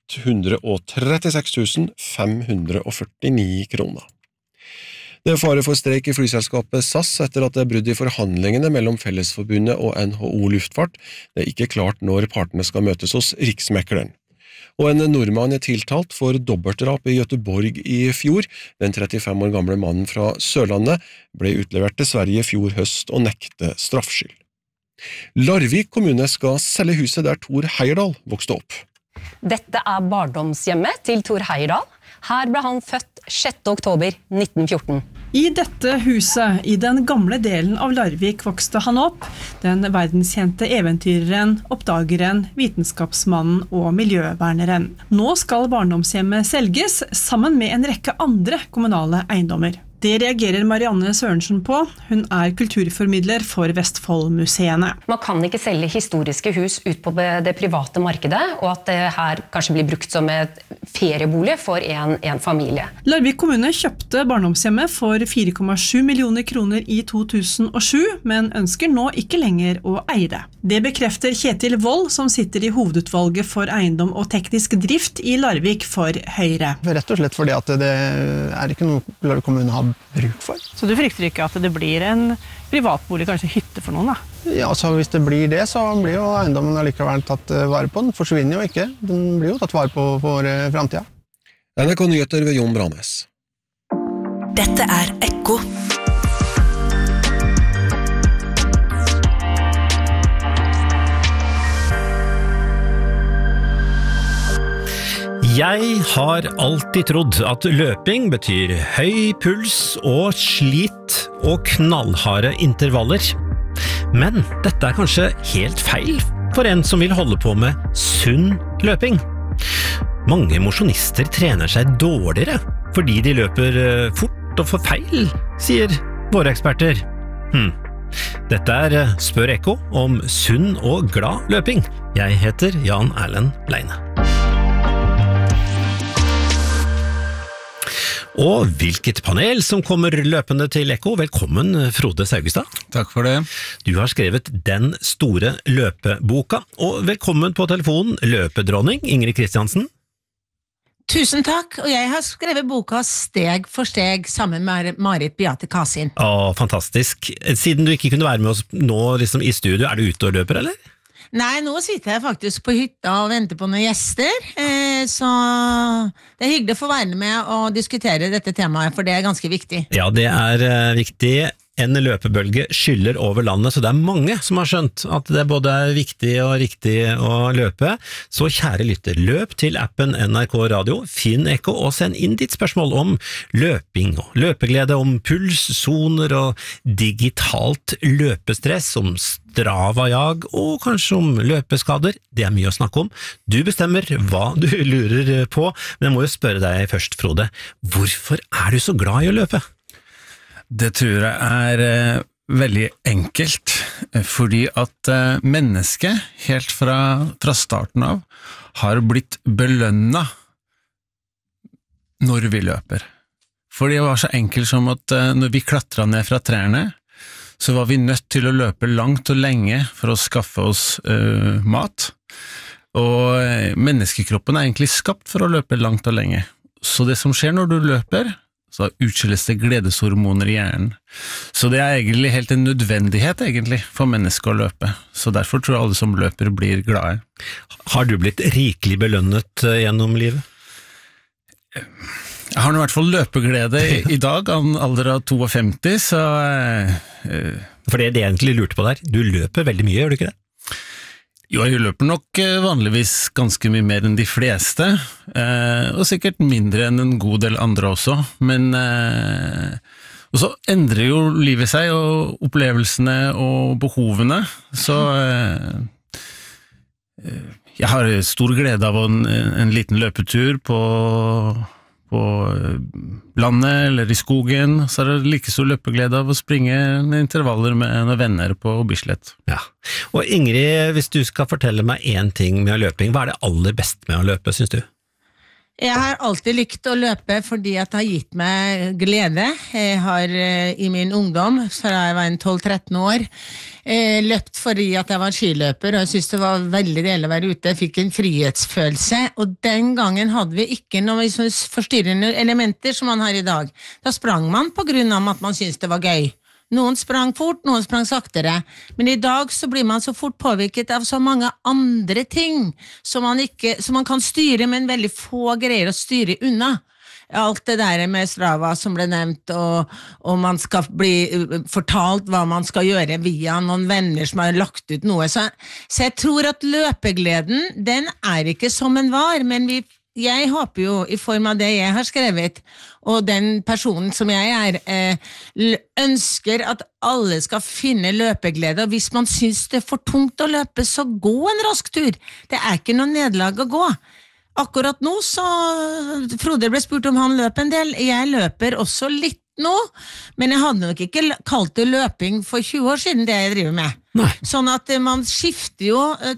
136 549 kroner. Det er fare for streik i flyselskapet SAS etter at det er brudd i forhandlingene mellom Fellesforbundet og NHO Luftfart. Det er ikke klart når partene skal møtes hos Riksmekleren. Og en nordmann er tiltalt for dobbeltdrap i Göteborg i fjor. Den 35 år gamle mannen fra Sørlandet ble utlevert til Sverige i fjor høst og nekte straffskyld. Larvik kommune skal selge huset der Thor Heyerdahl vokste opp. Dette er barndomshjemmet til Thor Heyerdahl. Her ble han født 6. oktober 1914. I dette huset, i den gamle delen av Larvik, vokste han opp, den verdenskjente eventyreren, oppdageren, vitenskapsmannen og miljøverneren. Nå skal barndomshjemmet selges sammen med en rekke andre kommunale eiendommer. Det reagerer Marianne Sørensen på. Hun er kulturformidler for Vestfoldmuseene. Man kan ikke selge historiske hus ut på det private markedet, og at det her kanskje blir brukt som et feriebolig for en familie. Larvik kommune kjøpte barndomshjemmet for 4,7 millioner kroner i 2007, men ønsker nå ikke lenger å eie det. Det bekrefter Kjetil Wold, som sitter i hovedutvalget for eiendom og teknisk drift i Larvik for Høyre. Rett og slett fordi at det er ikke noe Larvik kommune har bruk for. Så du frykter ikke at det blir en privatbolig, kanskje hytte for noen da? Ja, så hvis det blir det, så blir jo eiendommen allikevel tatt vare på. Den forsvinner jo ikke. Den blir jo tatt vare på for fremtiden. NRK Nyheter ved Jon Branes. Dette Ekko. Jeg har alltid trodd at løping betyr høy puls og slit og knallharde intervaller. Men dette kanskje helt feil for en som vil holde på med sunn løping. Mange mosjonister trener seg dårligere fordi de løper fort og for feil, sier våre eksperter. Dette Spør Ekko om sunn og glad løping. Jeg heter Jan Erlend Leine. Og hvilket panel som kommer løpende til Ekko. Velkommen, Frode Saugestad. Takk for det. Du har skrevet Den store løpeboka, og velkommen på telefonen, løpedronning Ingrid Kristiansen. Tusen takk, og jeg har skrevet boka Steg for steg sammen med Marit Beate Kasin. Fantastisk. Siden du ikke kunne være med oss nå liksom, i studio, du ute og løper, eller? Nei, nå sitter jeg faktisk på hytta og venter på noen gjester, så det hyggelig å få være med og diskutere dette temaet, for det ganske viktig. Ja, det viktig. En løpebølge skyller over landet, så det mange som har skjønt at det både viktig og riktig å løpe. Så kjære lytter, løp til appen NRK Radio, finn Ekko og send inn ditt spørsmål om løping og løpeglede, om pulssoner og digitalt løpestress, om Strava-jag og kanskje om løpeskader. Det mye å snakke om. Du bestemmer hva du lurer på, men jeg må jo spørre deg først, Frode. Hvorfor du så glad i å løpe? Det tror jeg veldig enkelt, fordi at mennesket helt fra starten av har blitt belønnet når vi løper. For det var så enkelt som at når vi klatret ned fra trærne, så var vi nødt til å løpe langt og lenge for å skaffe oss mat. Og menneskekroppen egentlig skapt for å løpe langt og lenge. Så det som skjer når du løper, så utskilles det gledeshormoner i hjernen. Så det egentlig helt en nødvendighet egentlig for mennesker å løpe. Så derfor tror jeg alle som løper blir glade. Har du blitt rikelig belønnet gjennom livet? Jeg har i hvert fall løpeglede i dag, av en alder av 52, så... For det jeg egentlig lurte på der, du løper veldig mye, gjør du ikke det? Jo, jeg løper nok vanligvis ganske mye mer enn de fleste, og sikkert mindre enn en god del andre også, men og så endrer jo livet seg, og opplevelsene og behovene, så jeg har stor glede av en liten løpetur på landet eller i skogen, så det like stor løpeglede av å springe intervaller med noen venner på Bislett. Ja, og Ingrid, hvis du skal fortelle meg en ting med løping, hva det aller beste med å løpe, synes du? Jeg har alltid lykt å løpe fordi at det har gitt meg glede. Jeg har i min ungdom, fra jeg var 12-13 år, løpt fordi at jeg var skiløper, og jeg synes det var veldig deilig å være ute. Jeg fikk en frihetsfølelse, og den gangen hadde vi ikke noen forstyrrende elementer som man har i dag. Da sprang man på grunn av at man syntes det var gøy. Noen sprang fort, noen sprang saktere, men i dag så blir man så fort påvirket av så mange andre ting som man kan styre, men veldig få greier å styre unna. Alt det der med Strava som ble nevnt, og man skal bli fortalt hva man skal gjøre via noen venner som har lagt ut noe. Så jeg tror at løpegleden, den ikke som den var, men jeg håper jo i form av det jeg har skrevet, og den personen som jeg ønsker at alle skal finne løpeglede, og hvis man synes det for tungt å løpe, så gå en rask tur. Det ikke noe nederlag å gå. Akkurat nå så, Frode ble spurt om han løp en del, jeg løper også litt nå, men jeg hadde nok ikke kalt det løping for 20 år siden det jeg driver med. Nei. Sånn at man skifter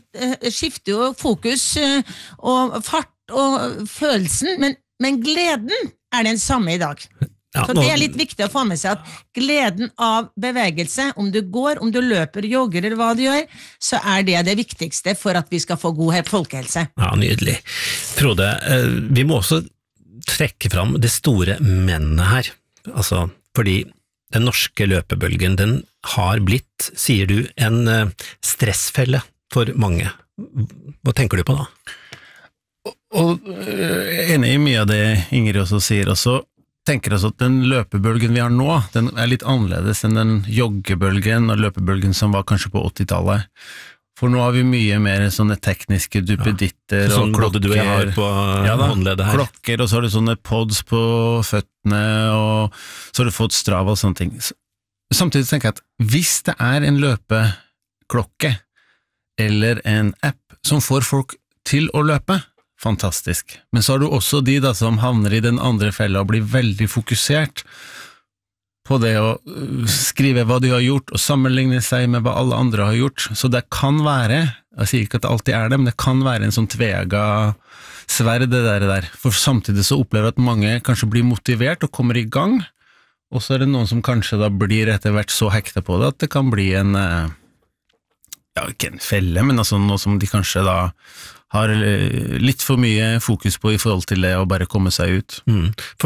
jo fokus og fart og følelsen, men gleden den samme i dag. Ja, så det litt viktig å få med seg at gleden av bevegelse, om du går, om du løper, jogger eller hva du gjør, så det viktigste for at vi skal få god folkehelse. Ja, nydelig. Frode, vi må også trekke fram det store mennet her. Altså, fordi den norske løpebølgen, den har blitt, sier du, en stressfelle for mange. Hva tenker du på da? Og enig i mye av det Ingrid også sier, også tenker altså at den løpebølgen vi har nå, den litt annerledes enn den joggebølgen og løpebølgen som var kanskje på 80-tallet. For nå har vi mye mer sånne tekniske duppeditter sånn og klokker. Du og jeg har på håndleddet her. Klokker, og så har du sånne pods på føttene, og så har du fått Strava og sånne ting. Samtidig tenker jeg at hvis det en løpeklokke eller en app som får folk til å løpe, fantastisk. Men så har du også de da som havner i den andre fella og blir veldig fokusert på det å skrive hva de har gjort og sammenligne seg med hva alle andre har gjort. Så det kan være, jeg sier ikke at det alltid det, men det kan være en sånn tvega sverd det der. For samtidig så opplever jeg at mange kanskje blir motivert og kommer i gang, og så det noen som kanskje da blir etter hvert så hekta på det at det kan bli en, ikke en felle, men altså noe som de kanskje da har litt for mye fokus på i forhold til det å bare komme seg ut. For